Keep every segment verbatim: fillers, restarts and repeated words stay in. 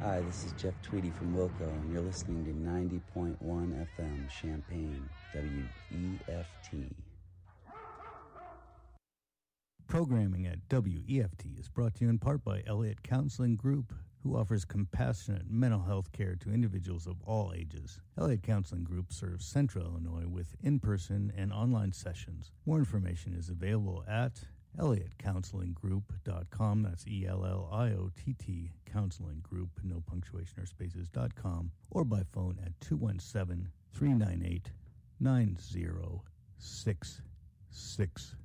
Hi, this is Jeff Tweedy from Wilco, and you're listening to ninety point one F M Champaign, W E F T. Programming at W E F T is brought to you in part by Elliott Counseling Group, who offers compassionate mental health care to individuals of all ages. Elliott Counseling Group serves Central Illinois with in-person and online sessions. More information is available at elliott counseling group dot com. That's E L L I O T T, Counseling Group, no punctuation or spaces, dot com, or by phone at two one seven, three nine eight, nine zero six six.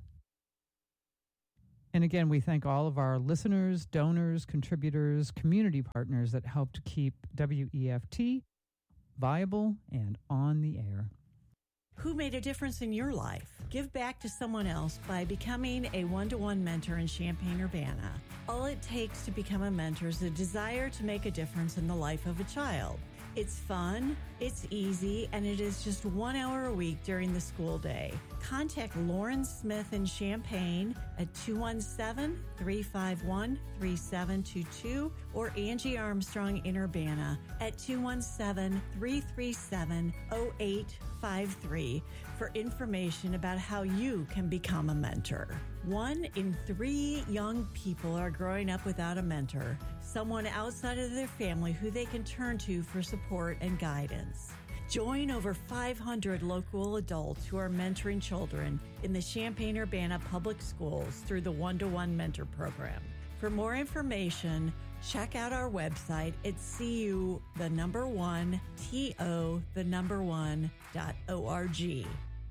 And again, we thank all of our listeners, donors, contributors, community partners that help to keep W E F T viable and on the air. Who made a difference in your life? Give back to someone else by becoming a one-to-one mentor in Champaign-Urbana. All it takes to become a mentor is a desire to make a difference in the life of a child. It's fun, it's easy, and it is just one hour a week during the school day. Contact Lauren Smith in Champaign at two one seven, three five one, three seven two two or Angie Armstrong in Urbana at two one seven, three three seven, zero eight five three for information about how you can become a mentor. One in three young people are growing up without a mentor, someone outside of their family who they can turn to for support and guidance. Join over five hundred local adults who are mentoring children in the Champaign-Urbana Public Schools through the One-to-One Mentor Program. For more information, check out our website at cu the number one to the number one dot org.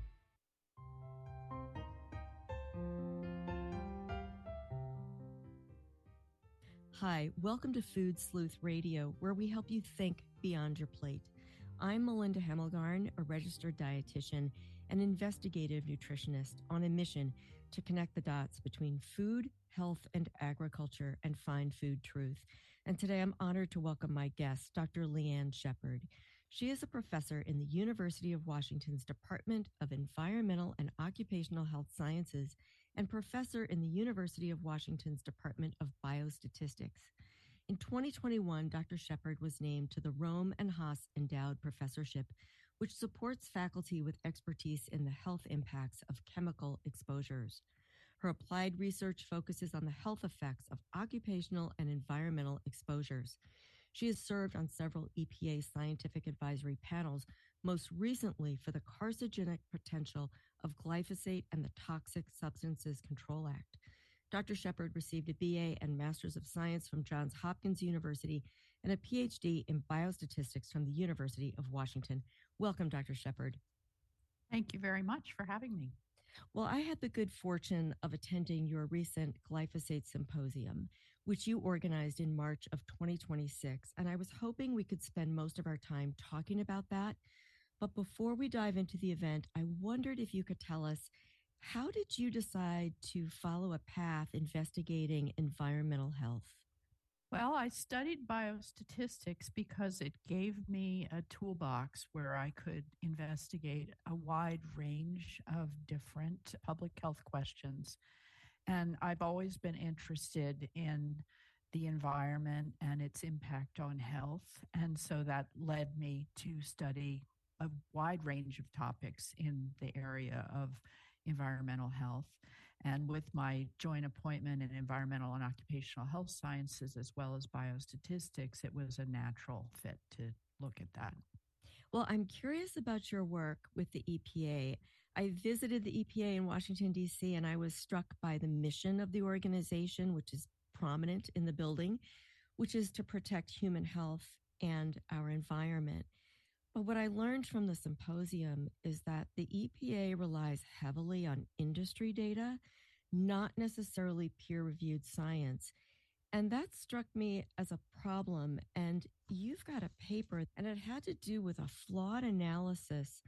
Hi, welcome to Food Sleuth Radio, where we help you think beyond your plate. I'm Melinda Hemmelgarn, a registered dietitian and investigative nutritionist on a mission to connect the dots between food, health, and agriculture and find food truth. And today I'm honored to welcome my guest, Doctor Leanne Shepard. She is a professor in the University of Washington's Department of Environmental and Occupational Health Sciences and professor in the University of Washington's Department of Biostatistics. In twenty twenty-one, Doctor Shepard was named to the Rome and Haas Endowed Professorship, which supports faculty with expertise in the health impacts of chemical exposures. Her applied research focuses on the health effects of occupational and environmental exposures. She has served on several E P A scientific advisory panels, most recently for the carcinogenic potential of glyphosate and the Toxic Substances Control Act. Doctor Shepard received a B A and Master's of Science from Johns Hopkins University and a P H D in biostatistics from the University of Washington. Welcome, Doctor Shepard. Thank you very much for having me. Well, I had the good fortune of attending your recent glyphosate symposium, which you organized in March of twenty twenty-six, and I was hoping we could spend most of our time talking about that. But before we dive into the event, I wondered if you could tell us, how did you decide to follow a path investigating environmental health? Well, I studied biostatistics because it gave me a toolbox where I could investigate a wide range of different public health questions. And I've always been interested in the environment and its impact on health. And so that led me to study a wide range of topics in the area of environmental health. And with my joint appointment in environmental and occupational health sciences, as well as biostatistics, it was a natural fit to look at that. Well, I'm curious about your work with the E P A. I visited the E P A in Washington, D C, and I was struck by the mission of the organization, which is prominent in the building, which is to protect human health and our environment. But what I learned from the symposium is that the E P A relies heavily on industry data, not necessarily peer-reviewed science. And that struck me as a problem. And you've got a paper, and it had to do with a flawed analysis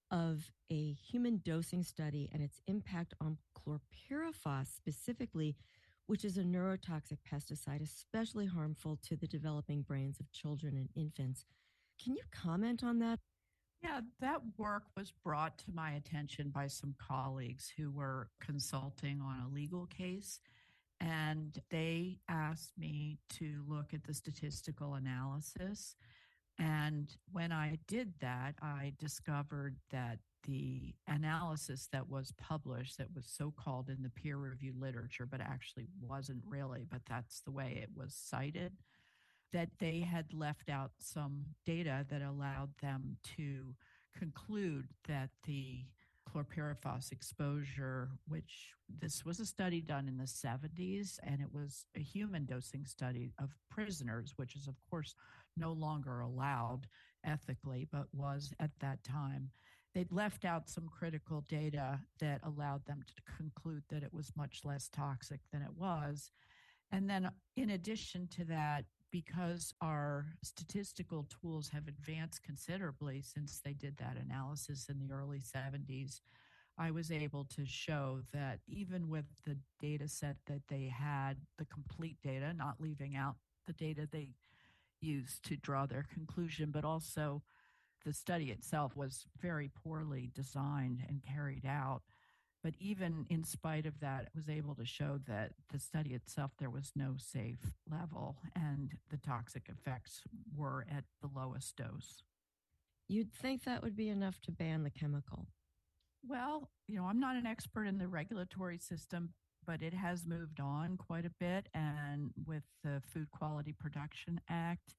of a human dosing study and its impact on chlorpyrifos specifically, which is a neurotoxic pesticide, especially harmful to the developing brains of children and infants. Can you comment on that? Yeah, that work was brought to my attention by some colleagues who were consulting on a legal case. And they asked me to look at the statistical analysis. And when I did that, I discovered that the analysis that was published, that was so-called in the peer-reviewed literature, but actually wasn't really, but that's the way it was cited, that they had left out some data that allowed them to conclude that the chlorpyrifos exposure, which this was a study done in the seventies, and it was a human dosing study of prisoners, which is, of course, no longer allowed ethically, but was at that time. They'd left out some critical data that allowed them to conclude that it was much less toxic than it was. And then in addition to that, because our statistical tools have advanced considerably since they did that analysis in the early seventies, I was able to show that even with the data set that they had, the complete data, not leaving out the data they used to draw their conclusion, but also the study itself was very poorly designed and carried out. But even in spite of that, it was able to show that the study itself, there was no safe level and the toxic effects were at the lowest dose. You'd think that would be enough to ban the chemical. Well, you know, I'm not an expert in the regulatory system, but it has moved on quite a bit, and with the Food Quality Production Act,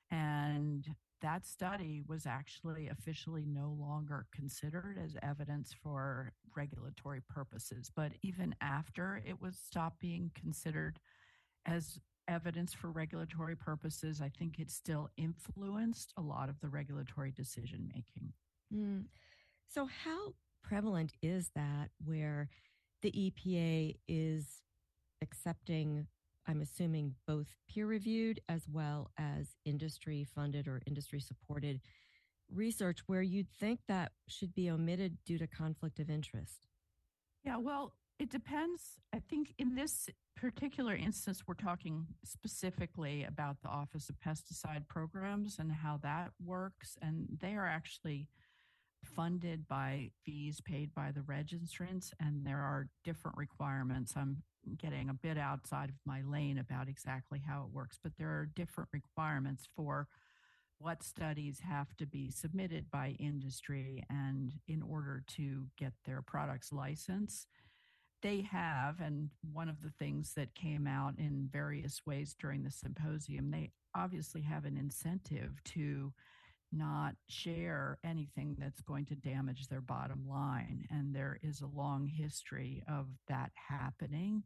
and that study was actually officially no longer considered as evidence for regulatory purposes. But even after it was stopped being considered as evidence for regulatory purposes, I think it still influenced a lot of the regulatory decision making. Mm. So how prevalent is that where the E P A is accepting, I'm assuming, both peer-reviewed as well as industry-funded or industry-supported research where you'd think that should be omitted due to conflict of interest? Yeah, well, it depends. I think in this particular instance, we're talking specifically about the Office of Pesticide Programs and how that works. And they are actually funded by fees paid by the registrants, and there are different requirements. I'm getting a bit outside of my lane about exactly how it works, but there are different requirements for what studies have to be submitted by industry and in order to get their products licensed. They have, and one of the things that came out in various ways during the symposium, they obviously have an incentive to not share anything that's going to damage their bottom line. And there is a long history of that happening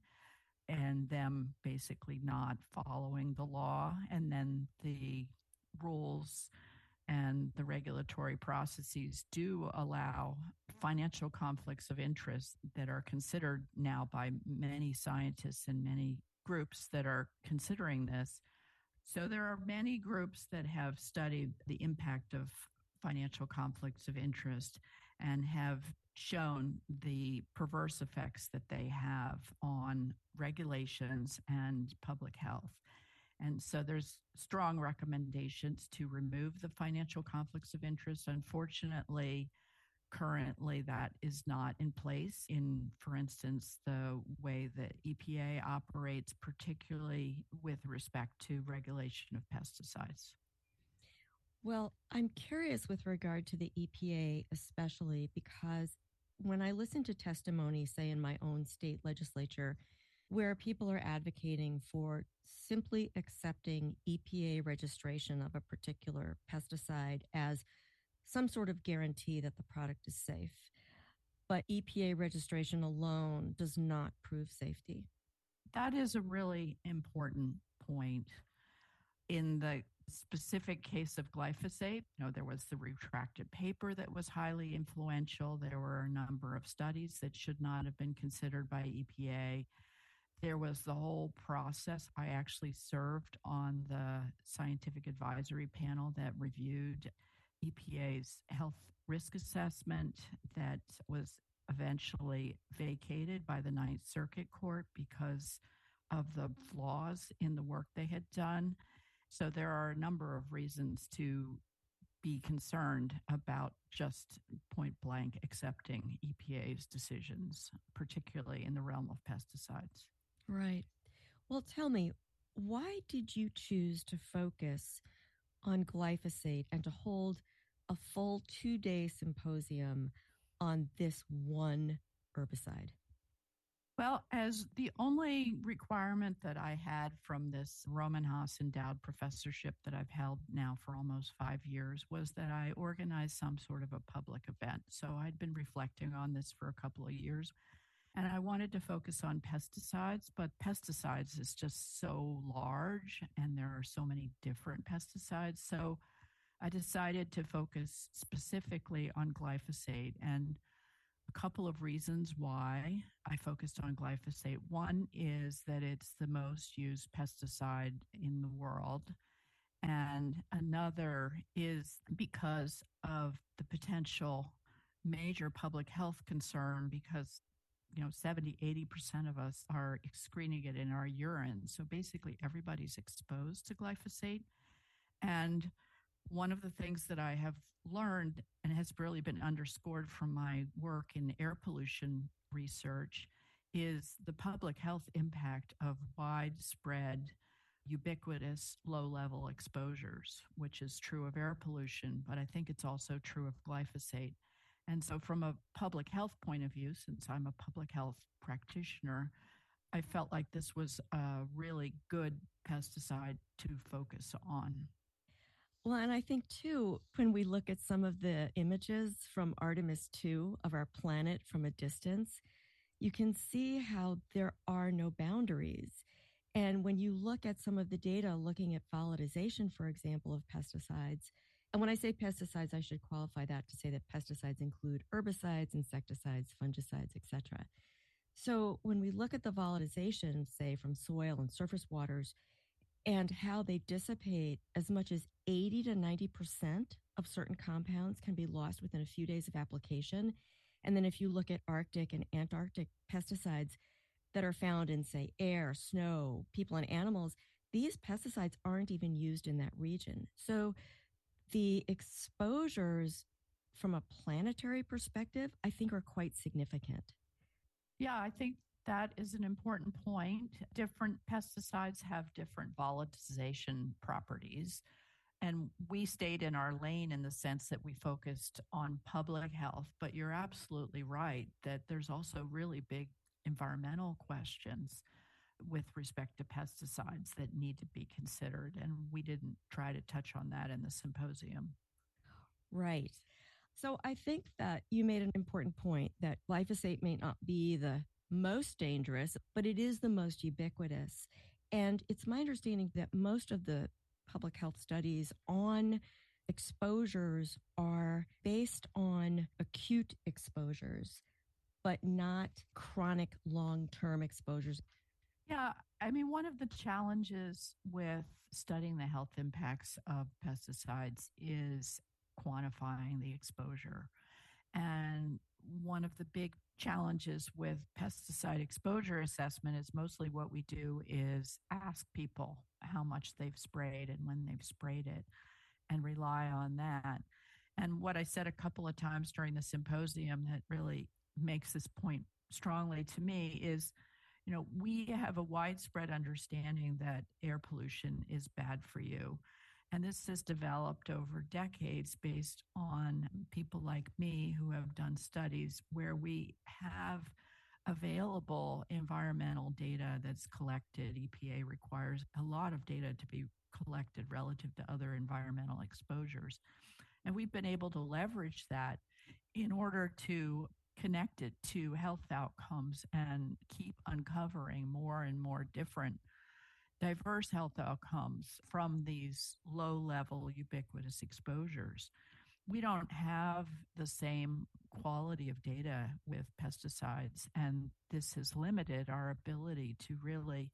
and them basically not following the law. And then the rules and the regulatory processes do allow financial conflicts of interest that are considered now by many scientists and many groups that are considering this. So there are many groups that have studied the impact of financial conflicts of interest and have shown the perverse effects that they have on regulations and public health. And so there's strong recommendations to remove the financial conflicts of interest. Unfortunately, currently that is not in place in, for instance, the way that E P A operates, particularly with respect to regulation of pesticides. Well, I'm curious with regard to the E P A, especially because when I listen to testimony, say in my own state legislature, where people are advocating for simply accepting E P A registration of a particular pesticide as some sort of guarantee that the product is safe, but E P A registration alone does not prove safety. That is a really important point. In the specific case of glyphosate, you know, there was the retracted paper that was highly influential. There were a number of studies that should not have been considered by E P A. There was the whole process. I actually served on the scientific advisory panel that reviewed E P A's health risk assessment that was eventually vacated by the Ninth Circuit Court because of the flaws in the work they had done. So there are a number of reasons to be concerned about just point blank accepting E P A's decisions, particularly in the realm of pesticides. Right. Well, tell me, why did you choose to focus on glyphosate and to hold a full two day symposium on this one herbicide? Well, as the only requirement that I had from this Roman Haas endowed professorship that I've held now for almost five years was that I organized some sort of a public event. So I'd been reflecting on this for a couple of years, and I wanted to focus on pesticides, but pesticides is just so large and there are so many different pesticides. So I decided to focus specifically on glyphosate, and a couple of reasons why I focused on glyphosate. One is that it's the most used pesticide in the world. And another is because of the potential major public health concern, because you know, seventy, eighty percent of us are excreting it in our urine. So basically everybody's exposed to glyphosate. And one of the things that I have learned and has really been underscored from my work in air pollution research is the public health impact of widespread, ubiquitous, low-level exposures, which is true of air pollution, but I think it's also true of glyphosate. And so from a public health point of view, since I'm a public health practitioner, I felt like this was a really good pesticide to focus on. Well, and I think too, when we look at some of the images from Artemis two of our planet from a distance, you can see how there are no boundaries. And when you look at some of the data looking at volatilization, for example, of pesticides, and when I say pesticides, I should qualify that to say that pesticides include herbicides, insecticides, fungicides, et cetera. So when we look at the volatilization, say, from soil and surface waters, and how they dissipate, as much as eighty to ninety percent of certain compounds can be lost within a few days of application. And then if you look at Arctic and Antarctic pesticides that are found in, say, air, snow, people and animals, these pesticides aren't even used in that region. So the exposures from a planetary perspective, I think, are quite significant. Yeah, I think that is an important point. Different pesticides have different volatilization properties. And we stayed in our lane in the sense that we focused on public health. But you're absolutely right that there's also really big environmental questions with respect to pesticides that need to be considered. And we didn't try to touch on that in the symposium. Right. So I think that you made an important point that glyphosate may not be the most dangerous, but it is the most ubiquitous. And it's my understanding that most of the public health studies on exposures are based on acute exposures, but not chronic long-term exposures. Yeah, I mean, one of the challenges with studying the health impacts of pesticides is quantifying the exposure. And one of the big challenges with pesticide exposure assessment is mostly what we do is ask people how much they've sprayed and when they've sprayed it and rely on that. And what I said a couple of times during the symposium that really makes this point strongly to me is, you know, we have a widespread understanding that air pollution is bad for you. And this has developed over decades based on people like me who have done studies where we have available environmental data that's collected. E P A requires a lot of data to be collected relative to other environmental exposures. And we've been able to leverage that in order to connect it to health outcomes and keep uncovering more and more different diverse health outcomes from these low-level ubiquitous exposures. We don't have the same quality of data with pesticides, and this has limited our ability to really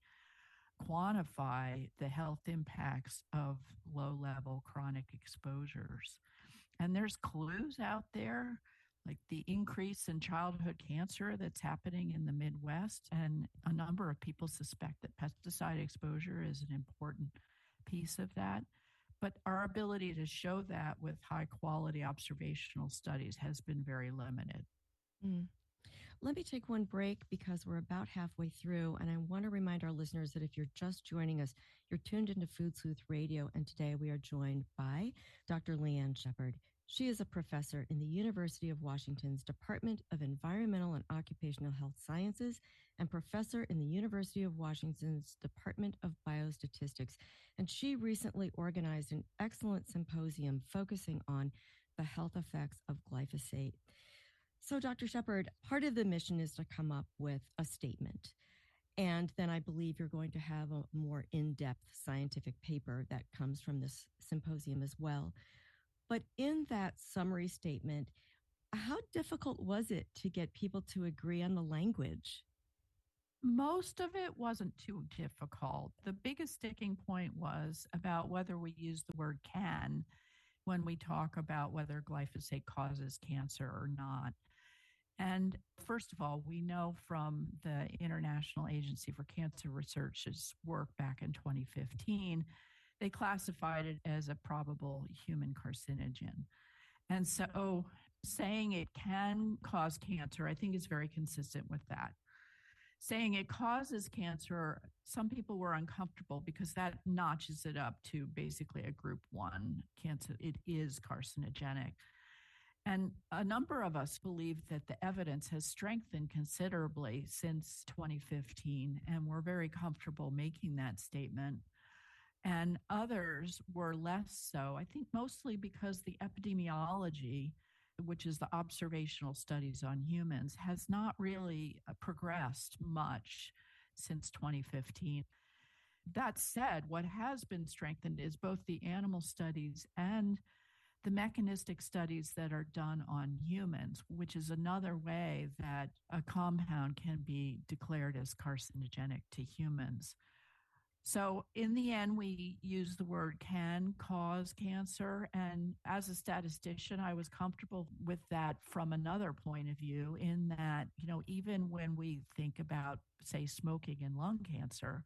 quantify the health impacts of low-level chronic exposures. And there's clues out there, like the increase in childhood cancer that's happening in the Midwest. And a number of people suspect that pesticide exposure is an important piece of that. But our ability to show that with high quality observational studies has been very limited. Mm. Let me take one break because we're about halfway through, and I want to remind our listeners that if you're just joining us, you're tuned into Food Sleuth Radio, and today we are joined by Doctor Leanne Shepard. She is a professor in the University of Washington's Department of Environmental and Occupational Health Sciences and professor in the University of Washington's Department of Biostatistics. And she recently organized an excellent symposium focusing on the health effects of glyphosate. So, Doctor Shepard, part of the mission is to come up with a statement. And then I believe you're going to have a more in-depth scientific paper that comes from this symposium as well. But in that summary statement, how difficult was it to get people to agree on the language? Most of it wasn't too difficult. The biggest sticking point was about whether we use the word can when we talk about whether glyphosate causes cancer or not. And first of all, we know from the International Agency for Cancer Research's work back in twenty fifteen, they classified it as a probable human carcinogen. And so saying it can cause cancer, I think is very consistent with that. Saying it causes cancer, some people were uncomfortable because that notches it up to basically a group one cancer. It is carcinogenic. And a number of us believe that the evidence has strengthened considerably since twenty fifteen, and we're very comfortable making that statement. And others were less so, I think mostly because the epidemiology, which is the observational studies on humans, has not really progressed much since twenty fifteen. That said, what has been strengthened is both the animal studies and the mechanistic studies that are done on humans, which is another way that a compound can be declared as carcinogenic to humans. So in the end, we use the word can cause cancer. And as a statistician, I was comfortable with that from another point of view, in that, you know, even when we think about, say, smoking and lung cancer,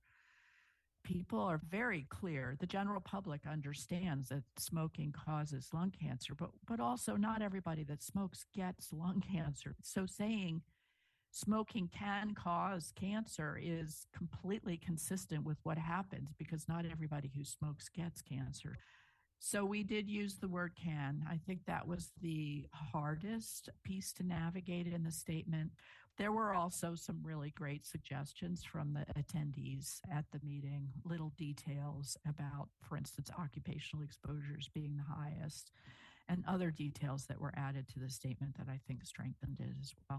people are very clear. The general public understands that smoking causes lung cancer, but, but also not everybody that smokes gets lung cancer. So saying smoking can cause cancer is completely consistent with what happens, because not everybody who smokes gets cancer. So we did use the word can. I think that was the hardest piece to navigate in the statement. There were also some really great suggestions from the attendees at the meeting, little details about, for instance, occupational exposures being the highest, and other details that were added to the statement that I think strengthened it as well.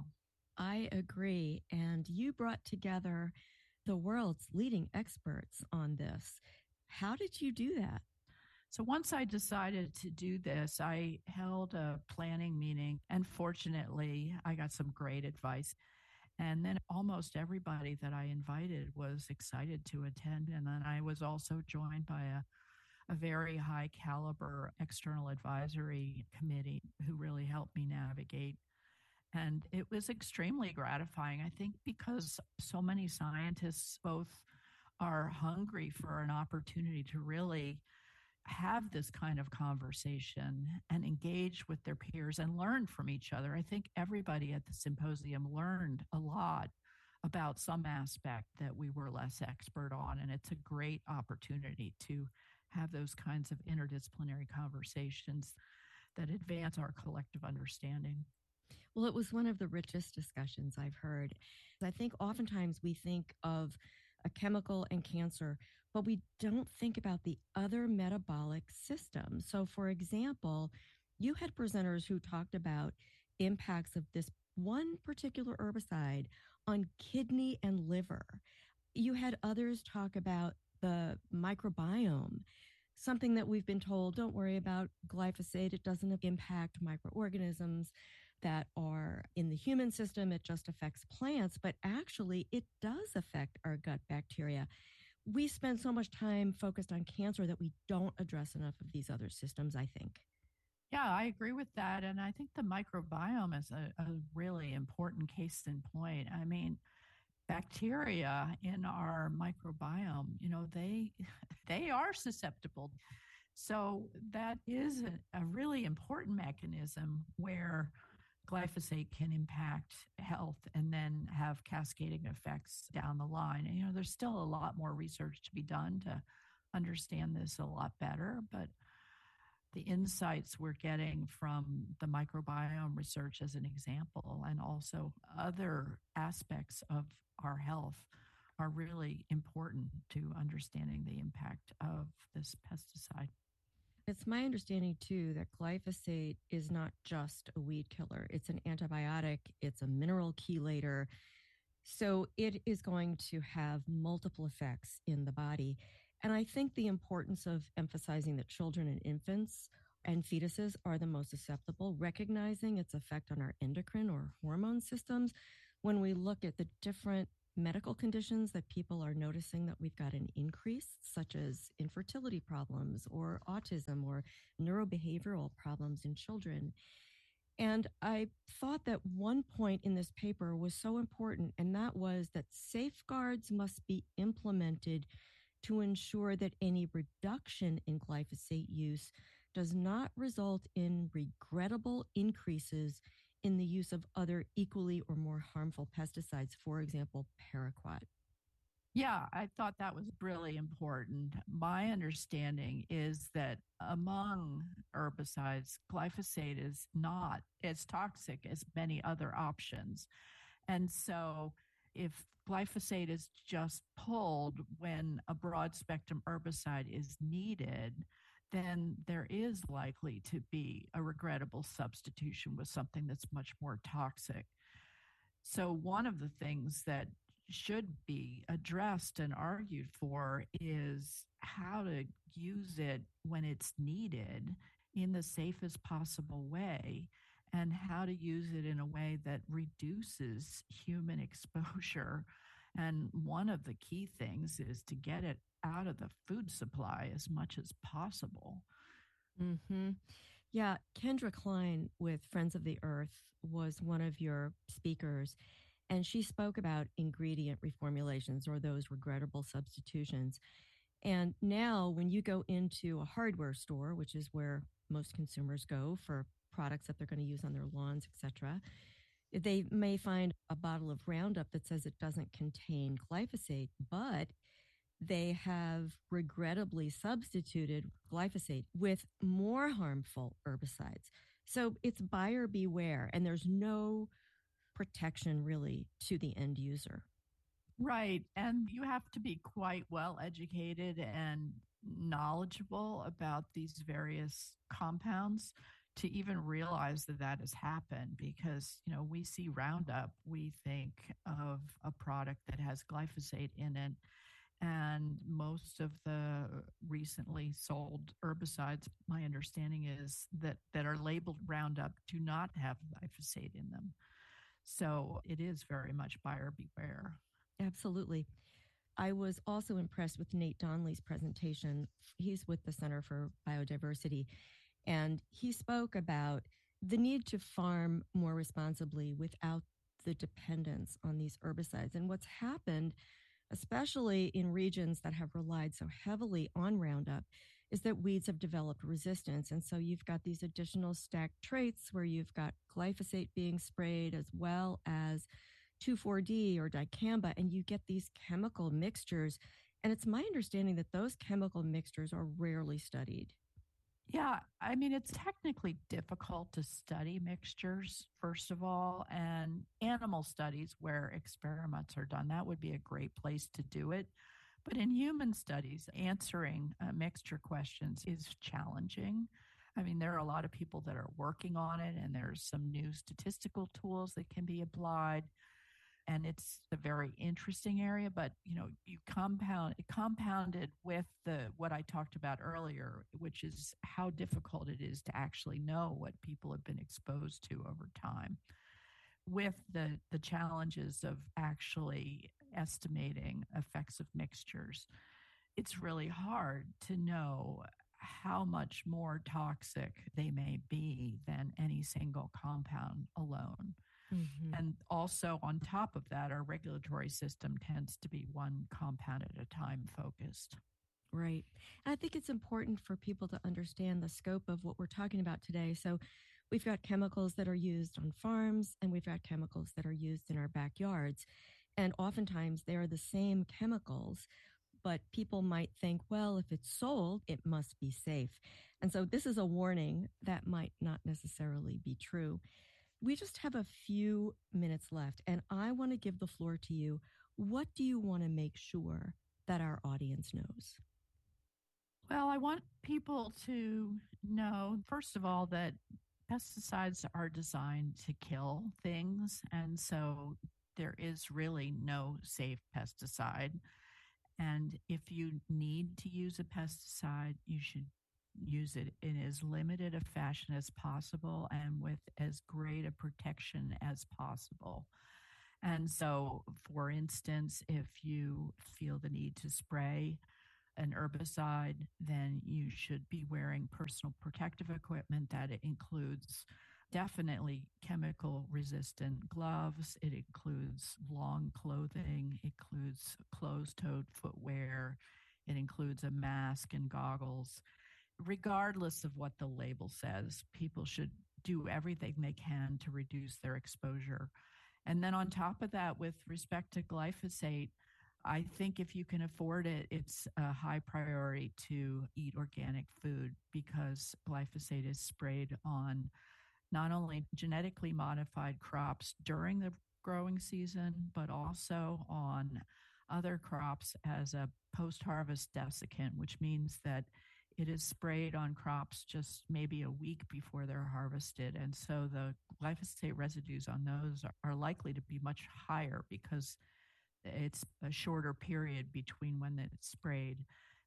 I agree. And you brought together the world's leading experts on this. How did you do that? So once I decided to do this, I held a planning meeting, and fortunately, I got some great advice. And then almost everybody that I invited was excited to attend. And then I was also joined by a, a very high caliber external advisory committee who really helped me navigate. And it was extremely gratifying, I think, because so many scientists both are hungry for an opportunity to really have this kind of conversation and engage with their peers and learn from each other. I think everybody at the symposium learned a lot about some aspect that we were less expert on. And it's a great opportunity to have those kinds of interdisciplinary conversations that advance our collective understanding. Well, it was one of the richest discussions I've heard. I think oftentimes we think of a chemical and cancer, but we don't think about the other metabolic systems. So, for example, you had presenters who talked about impacts of this one particular herbicide on kidney and liver. You had others talk about the microbiome, something that we've been told, don't worry about glyphosate, it doesn't impact microorganisms that are in the human system, it just affects plants, but actually it does affect our gut bacteria. We spend so much time focused on cancer that we don't address enough of these other systems, I think. Yeah, I agree with that. And I think the microbiome is a, a really important case in point. I mean, bacteria in our microbiome, you know, they they are susceptible. So that is a, a really important mechanism where glyphosate can impact health and then have cascading effects down the line. And, you know, there's still a lot more research to be done to understand this a lot better, but the insights we're getting from the microbiome research as an example, and also other aspects of our health, are really important to understanding the impact of this pesticide. It's my understanding, too, that glyphosate is not just a weed killer. It's an antibiotic. It's a mineral chelator. So it is going to have multiple effects in the body. And I think the importance of emphasizing that children and infants and fetuses are the most susceptible, recognizing its effect on our endocrine or hormone systems. When we look at the different medical conditions that people are noticing that we've got an increase, such as infertility problems or autism or neurobehavioral problems in children. And I thought that one point in this paper was so important, and that was that safeguards must be implemented to ensure that any reduction in glyphosate use does not result in regrettable increases in the use of other equally or more harmful pesticides, for example, paraquat. Yeah, I thought that was really important. My understanding is that among herbicides, glyphosate is not as toxic as many other options. And so if glyphosate is just pulled when a broad spectrum herbicide is needed, then there is likely to be a regrettable substitution with something that's much more toxic. So one of the things that should be addressed and argued for is how to use it when it's needed in the safest possible way, and how to use it in a way that reduces human exposure. And one of the key things is to get it out of the food supply as much as possible. Mm-hmm. Yeah, Kendra Klein with Friends of the Earth was one of your speakers, and she spoke about ingredient reformulations, or those regrettable substitutions. And now when you go into a hardware store, which is where most consumers go for products that they're going to use on their lawns, et cetera, they may find a bottle of Roundup that says it doesn't contain glyphosate, but they have regrettably substituted glyphosate with more harmful herbicides. So it's buyer beware, and there's no protection really to the end user. Right. And you have to be quite well educated and knowledgeable about these various compounds to even realize that that has happened, because, you know, we see Roundup, we think of a product that has glyphosate in it. And most of the recently sold herbicides, my understanding is that, that are labeled Roundup do not have glyphosate in them. So it is very much buyer beware. Absolutely. I was also impressed with Nate Donnelly's presentation. He's with the Center for Biodiversity, and he spoke about the need to farm more responsibly without the dependence on these herbicides. And what's happened, especially in regions that have relied so heavily on Roundup, is that weeds have developed resistance. And so you've got these additional stacked traits where you've got glyphosate being sprayed as well as two four D or dicamba, and you get these chemical mixtures. And it's my understanding that those chemical mixtures are rarely studied. Yeah, I mean, it's technically difficult to study mixtures, first of all, and animal studies where experiments are done, that would be a great place to do it. But in human studies, answering uh, mixture questions is challenging. I mean, there are a lot of people that are working on it, and there's some new statistical tools that can be applied. And it's a very interesting area, but, you know, you compound it compounded with the what I talked about earlier, which is how difficult it is to actually know what people have been exposed to over time, with the the challenges of actually estimating effects of mixtures. It's really hard to know how much more toxic they may be than any single compound alone. Mm-hmm. And also on top of that, our regulatory system tends to be one compound at a time focused. Right. And I think it's important for people to understand the scope of what we're talking about today. So We've got chemicals that are used on farms, and we've got chemicals that are used in our backyards. And oftentimes they are the same chemicals, but people might think, well, if it's sold, it must be safe. And so this is a warning that might not necessarily be true. We just have a few minutes left, and I want to give the floor to you. What do you want to make sure that our audience knows? Well, I want people to know, first of all, that pesticides are designed to kill things. And so there is really no safe pesticide. And if you need to use a pesticide, you should use it in as limited a fashion as possible and with as great a protection as possible. And so, for instance, if you feel the need to spray an herbicide, then you should be wearing personal protective equipment that includes definitely chemical resistant gloves. It includes long clothing. It includes closed-toed footwear. It includes a mask and goggles. Regardless of what the label says, people should do everything they can to reduce their exposure. And then on top of that, with respect to glyphosate, I think if you can afford it, it's a high priority to eat organic food because glyphosate is sprayed on not only genetically modified crops during the growing season, but also on other crops as a post-harvest desiccant, which means that it is sprayed on crops just maybe a week before they're harvested. And so the glyphosate residues on those are, are likely to be much higher because it's a shorter period between when it's sprayed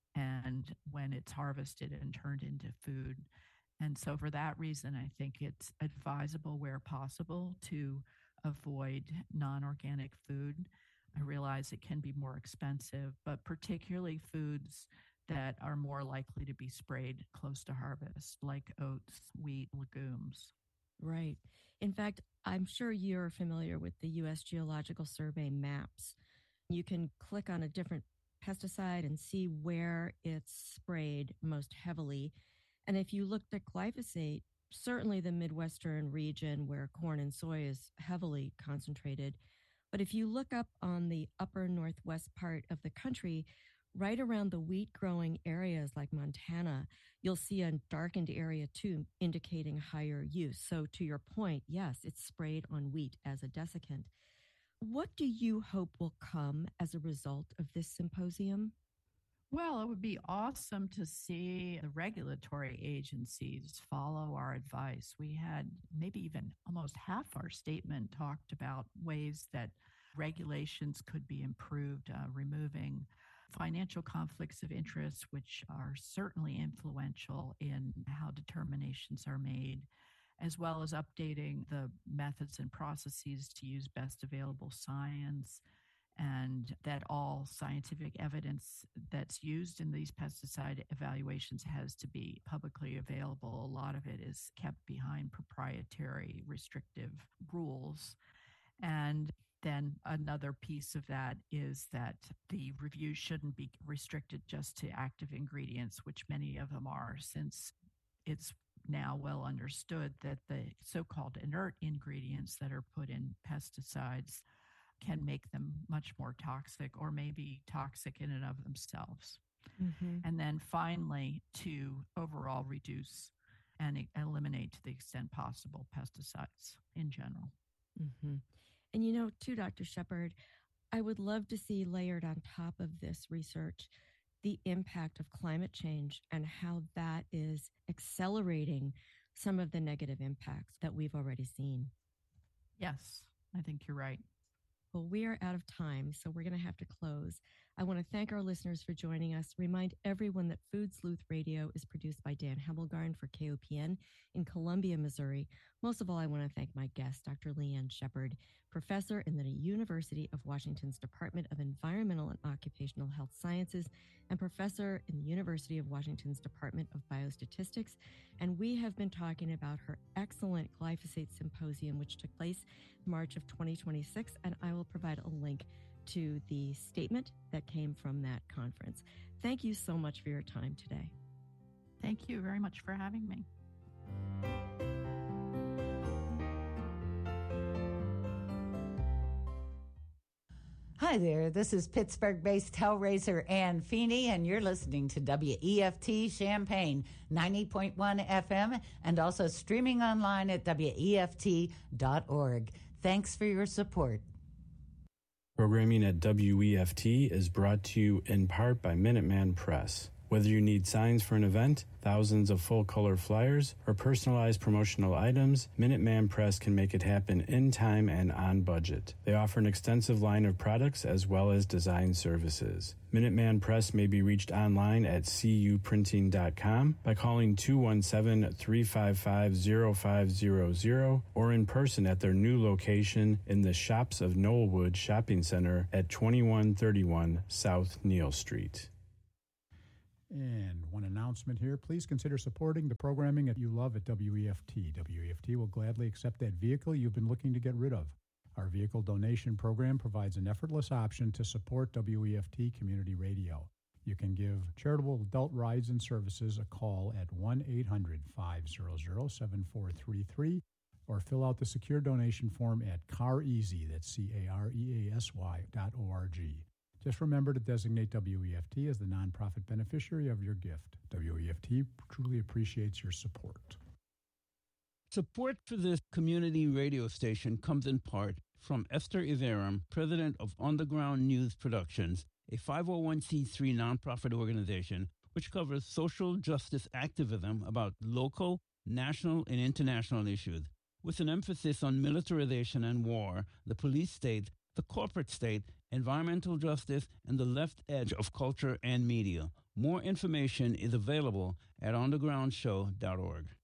and when it's harvested and turned into food. And so for that reason, I think it's advisable where possible to avoid non-organic food. I realize it can be more expensive, but particularly foods that are more likely to be sprayed close to harvest, like oats, wheat, legumes. Right. In fact, I'm sure you're familiar with the U S Geological Survey maps. You can click on a different pesticide and see where it's sprayed most heavily. And if you looked at glyphosate, certainly the Midwestern region where corn and soy is heavily concentrated. But if you look up on the upper northwest part of the country, right around the wheat growing areas like Montana, you'll see a darkened area too, indicating higher use. So to your point, yes, it's sprayed on wheat as a desiccant. What do you hope will come as a result of this symposium? Well, it would be awesome to see the regulatory agencies follow our advice. We had maybe even almost half our statement talked about ways that regulations could be improved, uh, removing financial conflicts of interest, which are certainly influential in how determinations are made, as well as updating the methods and processes to use best available science, and that all scientific evidence that's used in these pesticide evaluations has to be publicly available. A lot of it is kept behind proprietary restrictive rules. And then another piece of that is that the review shouldn't be restricted just to active ingredients, which many of them are, since it's now well understood that the so-called inert ingredients that are put in pesticides can make them much more toxic or maybe toxic in and of themselves. Mm-hmm. And then finally, to overall reduce and eliminate to the extent possible pesticides in general. Mm-hmm. And you know, too, Doctor Shepard, I would love to see layered on top of this research the impact of climate change and how that is accelerating some of the negative impacts that we've already seen. Yes, I think you're right. Well, we are out of time, so we're going to have to close. I want to thank our listeners for joining us. Remind everyone that Food Sleuth Radio is produced by Dan Hemmelgarn for K O P N in Columbia, Missouri. Most of all, I want to thank my guest, Doctor Leanne Shepard, professor in the University of Washington's Department of Environmental and Occupational Health Sciences and professor in the University of Washington's Department of Biostatistics. And we have been talking about her excellent glyphosate symposium, which took place March of twenty twenty-six, and I will provide a link to the statement that came from that conference. Thank you so much for your time today. Thank you very much for having me. Hi there, this is Pittsburgh-based Hellraiser Ann Feeney, and you're listening to W E F T Champaign, ninety point one F M, and also streaming online at W E F T dot org. Thanks for your support. Programming at W E F T is brought to you in part by Minuteman Press. Whether you need signs for an event, thousands of full-color flyers, or personalized promotional items, Minuteman Press can make it happen in time and on budget. They offer an extensive line of products as well as design services. Minuteman Press may be reached online at c u printing dot com by calling two one seven, three five five, zero five zero zero or in person at their new location in the Shops of Knollwood Shopping Center at twenty-one thirty-one South Neal Street. And one announcement here, please consider supporting the programming that you love at W E F T. W E F T will gladly accept that vehicle you've been looking to get rid of. Our vehicle donation program provides an effortless option to support W E F T Community Radio. You can give charitable adult rides and services a call at one eight hundred, five hundred, seven four three three or fill out the secure donation form at CarEasy, that's C A R E A S Y dot O R G. Just remember to designate W E F T as the nonprofit beneficiary of your gift. W E F T truly appreciates your support. Support for this community radio station comes in part from Esther Iverum, president of Underground News Productions, a five oh one c three nonprofit organization which covers social justice activism about local, national, and international issues, with an emphasis on militarization and war, the police state, the corporate state, environmental justice, and the left edge of culture and media. More information is available at underground show dot org.